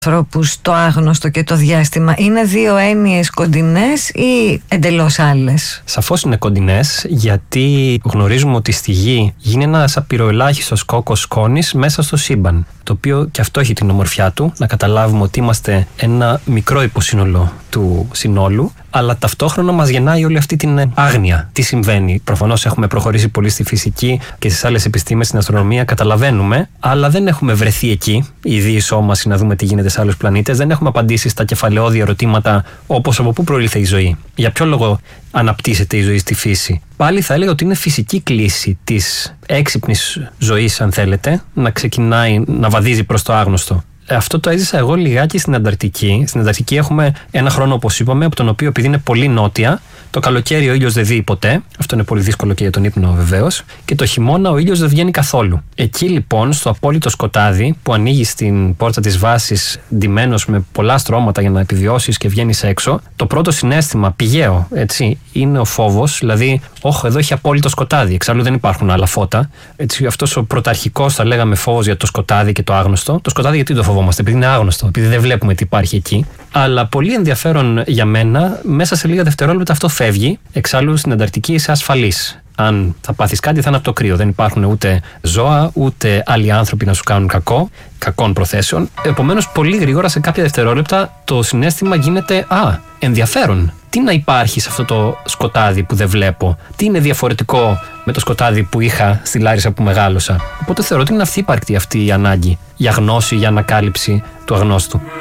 ανθρώπους το άγνωστο και το διάστημα είναι δύο έννοιες κοντινές ή εντελώς άλλες? Σαφώς είναι κοντινές, γιατί γνωρίζουμε ότι στη Γη γίνει ένας απειροελάχιστος κόκκος σκόνης μέσα στο σύμπαν, το οποίο και αυτό έχει την ομορφιά του, να καταλάβουμε ότι είμαστε ένα μικρό υποσύνολο του συνόλου, αλλά ταυτόχρονα μας γεννάει όλη αυτή την άγνοια. Τι συμβαίνει? Προφανώς έχουμε προχωρήσει πολύ στη φυσική και στις άλλες επιστήμες, στην αστρονομία, καταλαβαίνουμε, αλλά δεν έχουμε βρεθεί εκεί, η διεισόμαση να δούμε τι γίνεται σε άλλους πλανήτες, δεν έχουμε απαντήσει στα κεφαλαιώδη ερωτήματα όπως από πού προήλθε η ζωή, για ποιο λόγο αναπτύσσεται η ζωή στη φύση. Πάλι θα έλεγα ότι είναι φυσική κλίση της έξυπνης ζωής, αν θέλετε, να ξεκινάει να βαδίζει προς το άγνωστο. Αυτό το έζησα εγώ λιγάκι στην Ανταρκτική. Στην Ανταρκτική έχουμε ένα χρόνο, όπως είπαμε, από τον οποίο, επειδή είναι πολύ νότια, το καλοκαίρι ο ήλιος δεν βγει ποτέ. Αυτό είναι πολύ δύσκολο και για τον ύπνο, βεβαίως. Και το χειμώνα ο ήλιος δεν βγαίνει καθόλου. Εκεί λοιπόν, στο απόλυτο σκοτάδι, που ανοίγει στην πόρτα της βάσης, ντυμένος με πολλά στρώματα για να επιβιώσεις και βγαίνεις έξω, το πρώτο συναίσθημα, πηγαίο, έτσι, είναι ο φόβος. Δηλαδή, όχ, εδώ έχει απόλυτο σκοτάδι. Εξάλλου δεν υπάρχουν άλλα φώτα. Αυτός ο πρωταρχικός, θα λέγαμε, φόβος για το σκοτάδι και το άγνωστο. Το σκοτάδι, γιατί το φοβόμαστε? Επειδή είναι άγνωστο, επειδή δεν βλέπουμε τι υπάρχει εκεί. Αλλά πολύ ενδιαφέρον για μένα, μέσα σε λίγα δευτερόλεπτα αυτό φεύγει. Εξάλλου στην Ανταρκτική είσαι ασφαλής. Αν θα πάθεις κάτι, θα είναι από το κρύο. Δεν υπάρχουν ούτε ζώα, ούτε άλλοι άνθρωποι να σου κάνουν κακών προθέσεων. Επομένως, πολύ γρήγορα, σε κάποια δευτερόλεπτα, το συναίσθημα γίνεται ενδιαφέρον. Τι να υπάρχει σε αυτό το σκοτάδι που δεν βλέπω? Τι είναι διαφορετικό με το σκοτάδι που είχα στη Λάρισα που μεγάλωσα? Οπότε θεωρώ ότι είναι αυθύπαρκτη αυτή η ανάγκη για γνώση, για ανακάλυψη του αγνώστου.